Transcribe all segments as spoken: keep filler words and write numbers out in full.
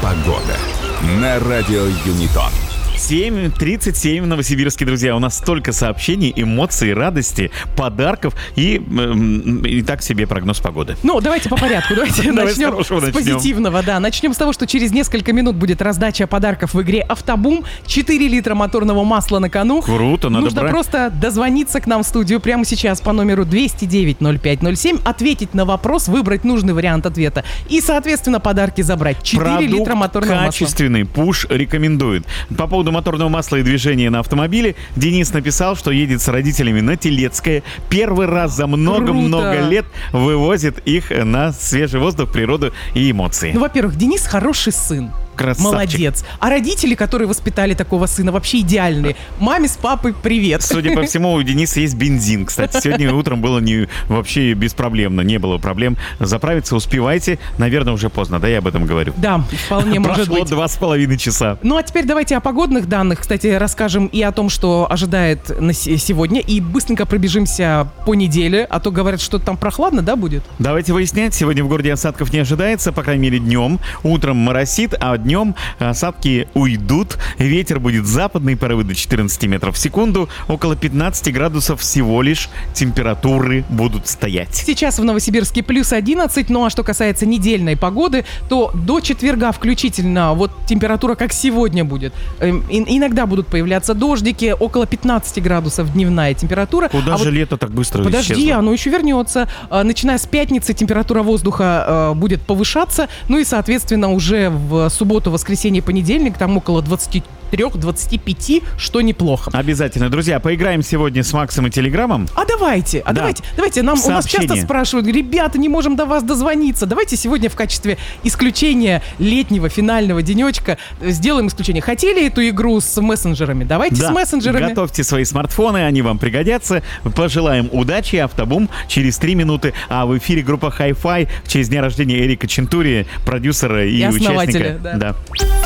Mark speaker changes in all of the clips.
Speaker 1: Погода на радио Юнитон.
Speaker 2: семь тридцать семь в Новосибирске, друзья. У нас столько сообщений, эмоций, радости, подарков и, э, и так себе прогноз погоды.
Speaker 3: Ну, давайте по порядку. Давайте начнем с позитивного. Да, начнем с того, что через несколько минут будет раздача подарков в игре «Автобум». четыре литра моторного масла на кону.
Speaker 2: Круто, надо
Speaker 3: Нужно
Speaker 2: брать.
Speaker 3: просто дозвониться к нам в студию прямо сейчас по номеру двести девять ноль пять ноль семь, ответить на вопрос, выбрать нужный вариант ответа и, соответственно, подарки забрать. четыре литра моторного масла.
Speaker 2: Качественный, Пуш рекомендует. По поводу моторного масла и движения на автомобиле Денис написал, что едет с родителями на Телецкое. Первый раз за много-много лет вывозит их на свежий воздух, природу и эмоции.
Speaker 3: Ну, во-первых, Денис хороший сын.
Speaker 2: Красавчик.
Speaker 3: Молодец. А родители, которые воспитали такого сына, вообще идеальные. Маме с папой привет.
Speaker 2: Судя по всему, у Дениса есть бензин. Кстати, сегодня утром было не, вообще беспроблемно. Не было проблем заправиться. Успевайте. Наверное, уже поздно, да, я об этом говорю?
Speaker 3: Да, вполне может быть.
Speaker 2: Прошло два с половиной часа.
Speaker 3: Ну, а теперь давайте о погодных данных. Кстати, расскажем и о том, что ожидает на с- сегодня. И быстренько пробежимся по неделе. А то говорят, что там прохладно, да, будет?
Speaker 2: Давайте выяснять. Сегодня в городе осадков не ожидается, по крайней мере, днем. Утром моросит, а днем осадки уйдут. Ветер будет западный, порывы до четырнадцати метров в секунду. Около пятнадцати градусов всего лишь температуры будут стоять.
Speaker 3: Сейчас в Новосибирске плюс одиннадцать. Ну, а что касается недельной погоды, то до четверга включительно вот температура как сегодня будет. Эм, и- иногда будут появляться дождики. Около пятнадцати градусов дневная температура.
Speaker 2: Куда
Speaker 3: А
Speaker 2: же
Speaker 3: вот
Speaker 2: лето так быстро
Speaker 3: Подожди,
Speaker 2: исчезло?
Speaker 3: оно еще вернется. А, Начиная с пятницы температура воздуха э, будет повышаться. Ну и, соответственно, уже в субботу, воскресенье, понедельник там около двадцати трёх - двадцати пяти, что неплохо.
Speaker 2: Обязательно. Друзья, поиграем сегодня с Максом и Телеграмом.
Speaker 3: А давайте, а
Speaker 2: Да.
Speaker 3: давайте, давайте, нам у нас
Speaker 2: Сообщение.
Speaker 3: часто спрашивают, ребята, не можем до вас дозвониться. Давайте сегодня в качестве исключения летнего финального денечка сделаем исключение. Хотели эту игру с мессенджерами? Давайте
Speaker 2: Да,
Speaker 3: с мессенджерами.
Speaker 2: готовьте свои смартфоны, они вам пригодятся. Пожелаем удачи. Автобум через три минуты. А в эфире группа Hi-Fi в честь дня рождения Эрика Чентури, продюсера и,
Speaker 3: И основателя,
Speaker 2: участника.
Speaker 3: да.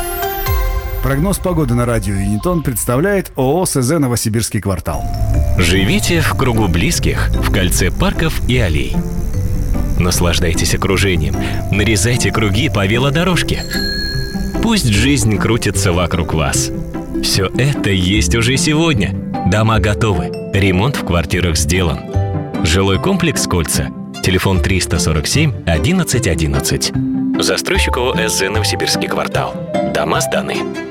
Speaker 4: Прогноз погоды на радио Юнитон представляет ООО СЗ «Новосибирский квартал».
Speaker 5: Живите в кругу близких, в кольце парков и аллей. Наслаждайтесь окружением, нарезайте круги по велодорожке. Пусть жизнь крутится вокруг вас. Все это есть уже сегодня. Дома готовы, ремонт в квартирах сделан. Жилой комплекс «Кольца». Телефон триста сорок семь одиннадцать одиннадцать. Застройщик ООО СЗ «Новосибирский квартал». Дома сданы.